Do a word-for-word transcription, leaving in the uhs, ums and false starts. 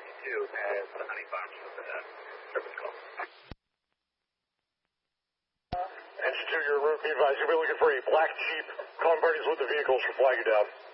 two as the honey box for the service call. Engine two, your route, be advised, you'll be looking for a black Jeep. Calling parties with the vehicles for flagging down.